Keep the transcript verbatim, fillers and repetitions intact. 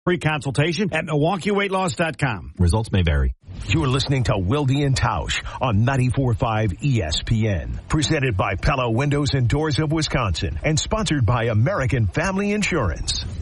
Free consultation at Milwaukee Weight Loss dot com. Results may vary. You're listening to Wilde and Tausch on ninety-four point five E S P N. Presented by Pella Windows and Doors of Wisconsin and sponsored by American Family Insurance.